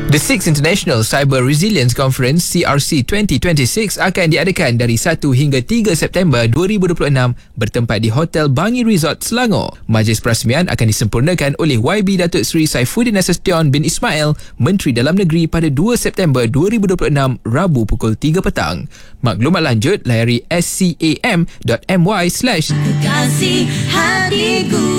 The 6th International Cyber Resilience Conference CRC 2026 akan diadakan dari 1 hingga 3 September 2026 bertempat di Hotel Bangi Resort Selangor. Majlis perasmian akan disempurnakan oleh YB Datuk Seri Saifuddin Nasution bin Ismail, Menteri Dalam Negeri pada 2 September 2026 Rabu pukul 3 petang. Maklumat lanjut layari scam.my/Kekasih Hatiku.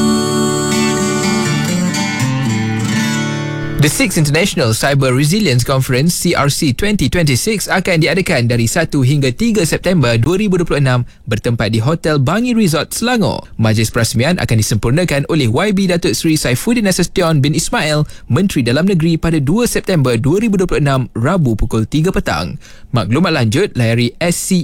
The 6th International Cyber Resilience Conference CRC 2026 akan diadakan dari 1 hingga 3 September 2026 bertempat di Hotel Bangi Resort Selangor. Majlis perasmian akan disempurnakan oleh YB Datuk Seri Saifuddin Nasution bin Ismail, Menteri Dalam Negeri pada 2 September 2026 Rabu pukul 3 petang. Maklumat lanjut layari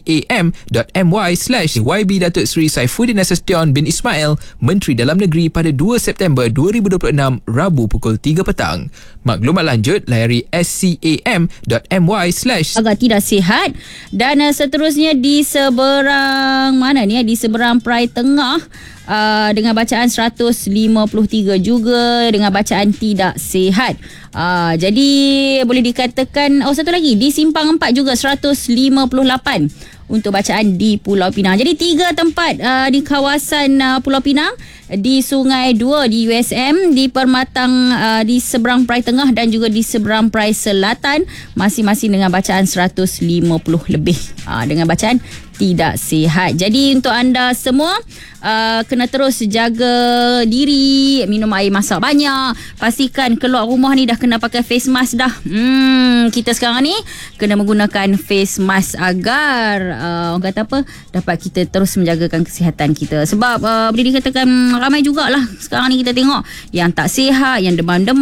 scam.my/YB Datuk Seri Saifuddin Nasution bin Ismail, Menteri Dalam Negeri pada 2 September 2026 Rabu pukul 3 petang. Maklumat lanjut layari scam.my/ agak tidak sihat. Dan seterusnya di seberang mana ni, di seberang Perai Tengah, dengan bacaan 153 juga dengan bacaan tidak sihat. Jadi boleh dikatakan satu lagi di Simpang 4 juga 158 untuk bacaan di Pulau Pinang. Jadi 3 tempat di kawasan Pulau Pinang, di Sungai 2 di USM, di Permatang di seberang Perai Tengah dan juga di seberang Perai Selatan, masing-masing dengan bacaan 150 lebih dengan bacaan tidak sihat. Jadi untuk anda semua kena terus jaga diri, minum air masak banyak, pastikan keluar rumah ni dah kena pakai face mask dah. Kita sekarang ni kena menggunakan face mask agar orang kata apa, dapat kita terus menjagakan kesihatan kita. Sebab boleh dikatakan ramai jugalah sekarang ni kita tengok yang tak sihat, yang demam-demam